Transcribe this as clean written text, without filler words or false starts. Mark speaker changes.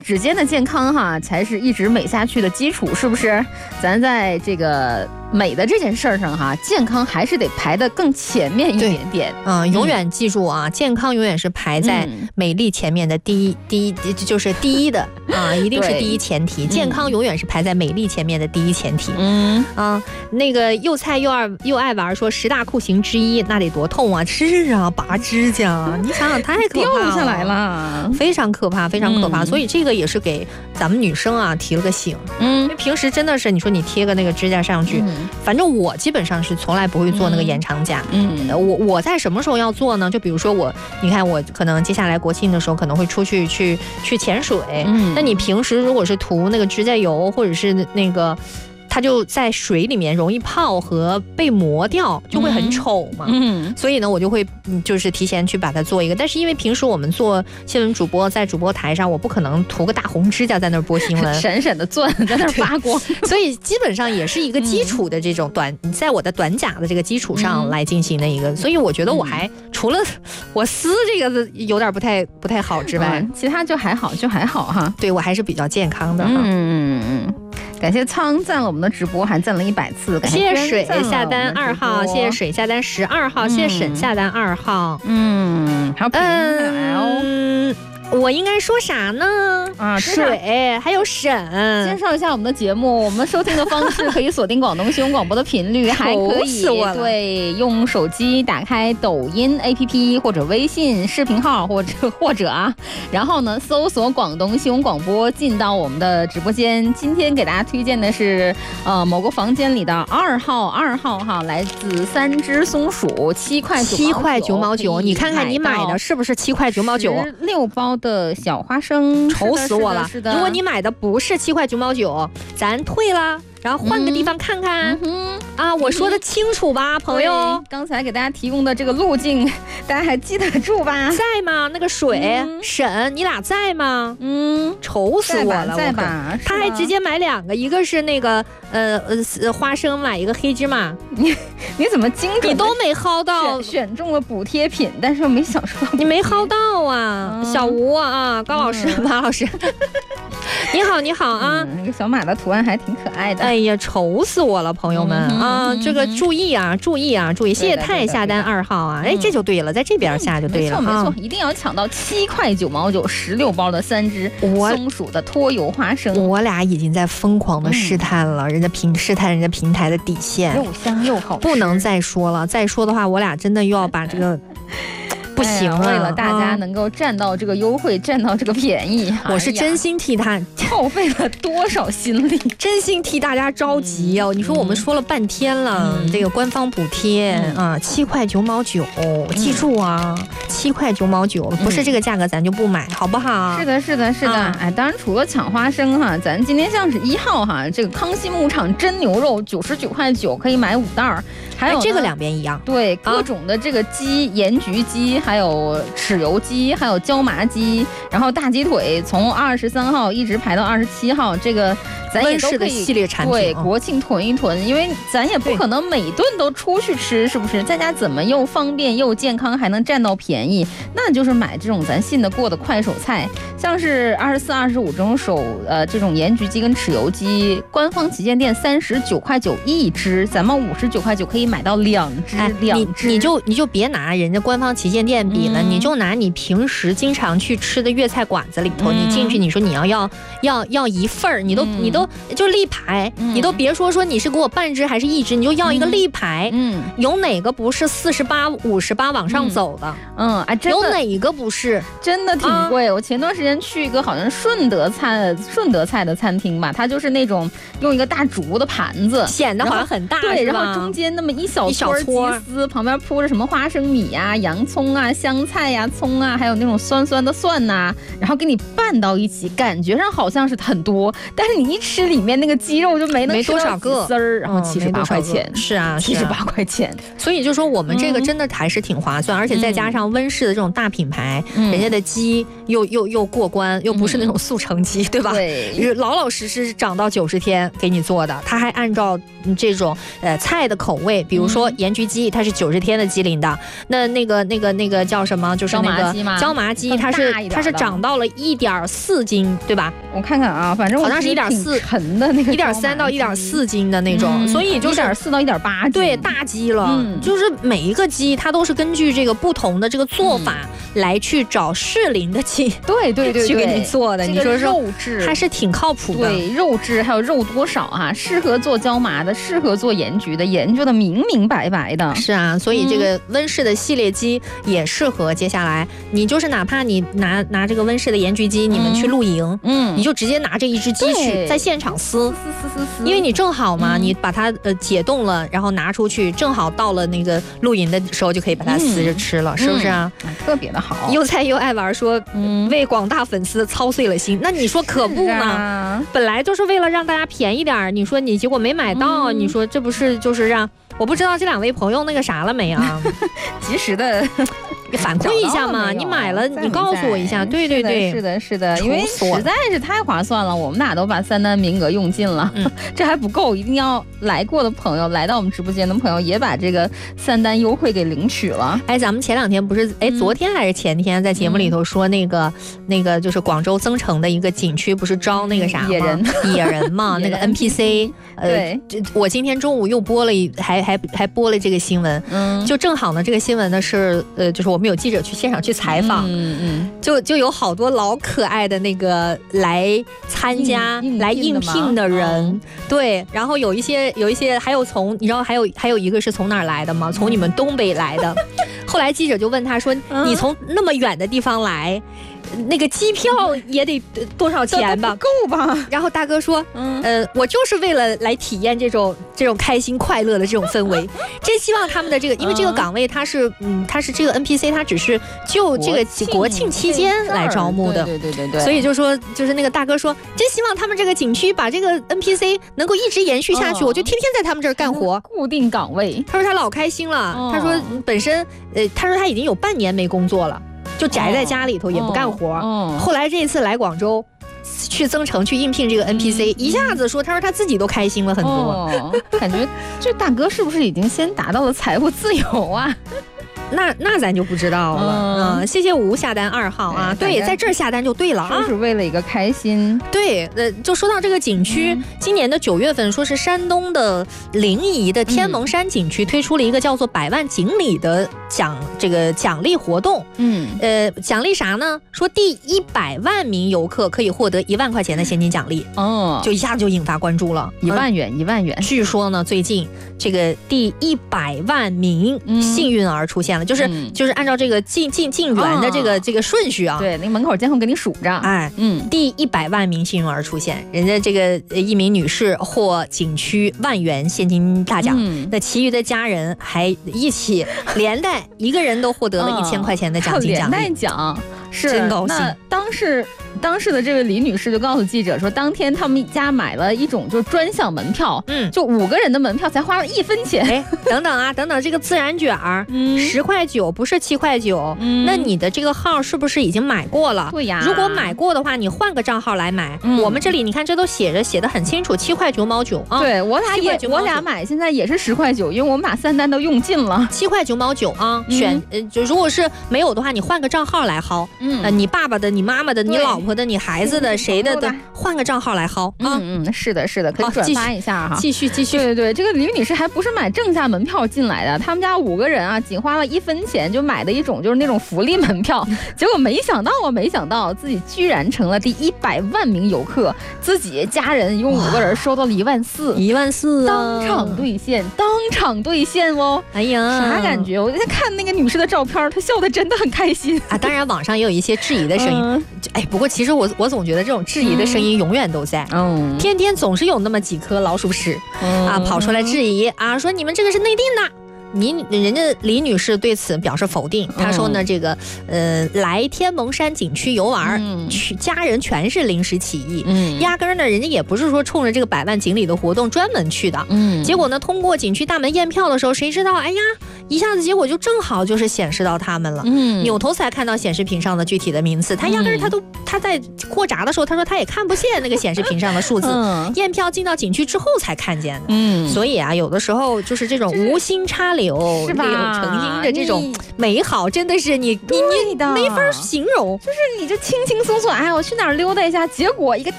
Speaker 1: 指尖的健康哈，才是一直美下去的基础，是不是？咱在这个美的这件事上哈，健康还是得排得更前面一点点。
Speaker 2: 永远记住啊，健康永远是排在美丽前面的第一就是第一的啊，一定是第一前提。健康永远是排在美丽前面的第一前提。那个又菜又爱玩说10大酷刑之一，那得多痛啊！是啊，拔指甲，你想想太可怕了，
Speaker 1: 掉下来了，
Speaker 2: 非常可怕，非常可怕。所以这个也是给咱们女生啊提了个醒。因为平时真的是你说你贴个那个指甲上去，反正我基本上是从来不会做那个延长甲。我在什么时候要做呢？就比如说你看我可能接下来国庆的时候可能会出去潜水。那你平时如果是涂那个指甲油或者是那个。它就在水里面容易泡和被磨掉，就会很丑嘛。所以呢，我就会就是提前去把它做一个。但是因为平时我们做新闻主播，在主播台上，我不可能涂个大红指甲在那儿播新闻，
Speaker 1: 闪闪的钻在那儿发光。
Speaker 2: 所以基本上也是一个基础的这种在我的短甲的这个基础上来进行的一个。所以我觉得我还除了我撕这个有点不太好之外，
Speaker 1: 其他就还好哈。
Speaker 2: 对，我还是比较健康的哈。
Speaker 1: 感谢苍赞了我们的直播，还赞了100次。
Speaker 2: 谢谢水下单2号，谢谢水下单12号，谢谢沈下单2号。
Speaker 1: 还有L。
Speaker 2: 我应该说啥呢？水还有沈，
Speaker 1: 介绍一下我们的节目。我们收听的方式可以锁定广东新闻广播的频率，还可以用手机打开抖音 APP 或者微信视频号或者啊，然后呢搜索广东新闻广播进到我们的直播间。今天给大家推荐的是某个房间里的2号哈，来自3只松鼠，7块9毛9。
Speaker 2: 你看看你买的是不是7块9毛9
Speaker 1: ？16包的小花生，
Speaker 2: 愁死我了！如果你买的不是7块9毛9，咱退了，然后换个地方看看。我说的清楚吧，朋友？
Speaker 1: 刚才给大家提供的这个路径，大家还记得住吧？
Speaker 2: 在吗？那个水沈，你俩在吗？愁死我了！
Speaker 1: 在吧？
Speaker 2: 他还直接买2个，一个是那个花生，买一个黑芝麻。
Speaker 1: 你怎么精准？
Speaker 2: 你都没薅到，
Speaker 1: 选中了补贴品，但是我没享受到。
Speaker 2: 你没薅到啊，小吴啊，高老师、马老师。你好啊！
Speaker 1: 那个小马的图案还挺可爱的。
Speaker 2: 哎呀，愁死我了，朋友们啊！这个注意啊！谢谢太下单2号啊！哎，这就对了，在这边下就对了。
Speaker 1: 没错，一定要抢到7块9毛916包的3只松鼠的脱油花生。
Speaker 2: 我俩已经在疯狂的试探了，试探人家平台的底线，
Speaker 1: 又香又好吃，
Speaker 2: 不能再说了。再说的话，我俩真的又要把这个。不行
Speaker 1: 为了大家能够占到这个优惠，占到这个便宜，
Speaker 2: 我是真心替他
Speaker 1: 耗费了多少心力，
Speaker 2: 真心替大家着急哦。你说我们说了半天了，这个官方补贴7块9毛9，记住啊，7块9毛9，不是这个价格咱就不买，好不好？
Speaker 1: 是的。哎，当然除了抢花生哈，咱今天像是1号哈，这个康熙牧场真牛肉99块9可以买5袋儿，还有
Speaker 2: 这个2边一样，
Speaker 1: 对，各种的这个鸡，盐焗鸡。还有豉油鸡，还有椒麻鸡，然后大鸡腿从23号一直排到27号，这个咱也都可以
Speaker 2: 的系列产品，
Speaker 1: 对，国庆囤一囤，因为咱也不可能每顿都出去吃，是不是？在家怎么又方便又健康，还能占到便宜？那就是买这种咱信得过的快手菜，像是24、25这种盐焗鸡跟豉油鸡，官方旗舰店39块9一只，咱们59块9可以买到2只，2只。
Speaker 2: 你就别拿人家官方旗舰店比了，你就拿你平时经常去吃的粤菜馆子里头，你进去你说你要1份儿，你都就立牌，你都别说你是给我半只还是1只，你就要一个立牌，有哪个不是48、58往上走的？真的有哪个不是？
Speaker 1: 真的挺贵。我前段时间去一个好像顺德菜的餐厅吧，它就是那种用一个大竹的盘子，
Speaker 2: 显得好像很大，
Speaker 1: 对，然后中间那么一小撮鸡丝，旁边铺着什么花生米啊、洋葱啊、香菜呀、葱啊，还有那种酸酸的蒜呐，然后给你拌到一起，感觉上好像像是很多，但是你一吃里面那个鸡肉就没多少个丝儿，然后78块钱，
Speaker 2: 是啊
Speaker 1: ，78块钱。
Speaker 2: 所以就说我们这个真的还是挺划算，而且再加上温氏的这种大品牌，人家的鸡又过关，又不是那种速成鸡，对吧？
Speaker 1: 对，
Speaker 2: 老老实实长到90天给你做的，他还按照这种菜的口味，比如说盐焗鸡，它是90天的鸡龄的，那个叫什么？就是那个椒麻鸡，它是长到了1.4斤，对吧？
Speaker 1: 我看看啊，反正
Speaker 2: 好像是1.4
Speaker 1: 沉的那个
Speaker 2: 1.3到1.4斤的那种，所以就是
Speaker 1: 1.4到1.8斤，
Speaker 2: 对，大鸡了。就是每一个鸡，它都是根据这个不同的这个做法来去找适龄的鸡，
Speaker 1: 对，
Speaker 2: 去给你做的。你说
Speaker 1: 肉质
Speaker 2: 还是挺靠谱的，
Speaker 1: 对，肉质还有肉多少啊，适合做椒麻的，适合做盐焗的，研究的明明白白的。
Speaker 2: 是啊，所以这个温氏的系列鸡也适合接下来，你就是哪怕你拿这个温氏的盐焗鸡，你们去露营，你就直接拿这一只鸡去在现场撕，因为你正好嘛，你把它解冻了，然后拿出去，正好到了那个露营的时候就可以把它撕着吃了，是不是啊？
Speaker 1: 特别的好。
Speaker 2: 又菜又爱玩说，为广大粉丝操碎了心，那你说可不吗？本来就是为了让大家便宜点，你说你结果没买到，你说这不是就是让我不知道这2位朋友那个啥了没啊？
Speaker 1: 及时的
Speaker 2: 反馈一下嘛，你买了你告诉我一下。对，
Speaker 1: 是的，因为实在是太划算了，我们俩都把3单名额用尽了，这还不够，一定要来过的朋友，来到我们直播间的朋友也把这个3单优惠给领取了。
Speaker 2: 哎，咱们前2天不是昨天还是前天在节目里头说那个就是广州增城的一个景区不是招那个啥
Speaker 1: 野
Speaker 2: 人嘛，那个 NPC，
Speaker 1: 对，
Speaker 2: 我今天中午又播了还播了这个新闻，就正好呢这个新闻呢是就是我们有记者去现场去采访，就有好多老可爱的那个来参加来应聘的人，对，然后有一些还有从你知道还有一个是从哪儿来的吗？从你们东北来的。后来记者就问他说：“你从那么远的地方来，那个机票也得多少钱吧？
Speaker 1: 够吧？”
Speaker 2: 然后大哥说：“我就是为了来体验这种开心快乐的这种氛围，真希望他们的这个，因为这个岗位它是这个 NPC， 它只是就这个国庆期间来招募的，
Speaker 1: 对，
Speaker 2: 所以就说就是那个大哥说，真希望他们这个景区把这个 NPC 能够一直延续下去，我就天天在他们这儿干活，
Speaker 1: 固定岗位。
Speaker 2: 他说他老开心了，他说本身他说他已经有半年没工作了。”就宅在家里头也不干活，后来这一次来广州去增城去应聘这个 NPC，一下子说他说他自己都开心了很多，
Speaker 1: 感觉这大哥是不是已经先达到了财务自由啊？
Speaker 2: 那咱就不知道了。谢谢吴下单2号啊，对，在这儿下单就对了啊，
Speaker 1: 就是为了一个开心。
Speaker 2: 对，就说到这个景区，今年的9月份，说是山东的临沂的天蒙山景区推出了一个叫做100万锦鲤的奖励活动。奖励啥呢？说第100万名游客可以获得1万块钱的现金奖励。就一下子就引发关注了。
Speaker 1: 1万元。
Speaker 2: 据说呢，最近这个第100万名幸运儿出现了。就是按照这个进园的这个顺序啊，
Speaker 1: 对，那个门口监控给你数着，
Speaker 2: 第100万名幸运儿出现，人家这个一名女士获景区1万元现金大奖，那其余的家人还一起连带一个人都获得了1000块钱的奖金奖励，
Speaker 1: 连带奖是
Speaker 2: 真高兴。
Speaker 1: 那当时的这位李女士就告诉记者说，当天他们家买了一种就是专享门票，就5个人的门票才花了1分钱。
Speaker 2: 等等，这个自然卷儿10块9，不是7块9，那你的这个号是不是已经买过了？
Speaker 1: 对呀，
Speaker 2: 如果买过的话，你换个账号来买。我们这里你看这都写得很清楚，7块9毛9啊。
Speaker 1: 对，我俩买现在也是10块9，因为我们把3单都用尽了
Speaker 2: ，7块9毛9啊。就如果是没有的话，你换个账号来薅。你爸爸的、你妈妈的、你老婆的、你孩子的、谁的，换个账号来薅啊。
Speaker 1: 是的，可以转发一下哈。
Speaker 2: 继续。
Speaker 1: 对，这个李女士还不是买正价门票进来的，他们家5个人啊，仅花了1分钱就买的一种就是那种福利门票，结果没想到自己居然成了第100万名游客，自己家人一共5个人收到了14000，当场兑现哦。
Speaker 2: 哎呀，
Speaker 1: 啥感觉？我在看那个女士的照片，她笑得真的很开心
Speaker 2: 啊。当然网上也有一些质疑的声音，不过其实我总觉得这种质疑的声音永远都在，天天总是有那么几颗老鼠屎跑出来质疑啊，说你们这个是内定的， 人家李女士对此表示否定，她说呢，这个来天蒙山景区游玩，家人全是临时起意，压根儿呢，人家也不是说冲着这个100万锦鲤的活动专门去的，结果呢，通过景区大门验票的时候，谁知道，哎呀，一下子结果就正好就是显示到他们了，扭头才看到显示屏上的具体的名次，他压根儿他在过闸的时候，他说他也看不见那个显示屏上的数字，验票进到景区之后才看见的，所以啊，有的时候就是这种无心插柳，
Speaker 1: 是吧？
Speaker 2: 柳成荫的这种美好，真的是你没法形容。
Speaker 1: 就是你这轻轻松松，哎，我去哪儿溜达一下，结果一个大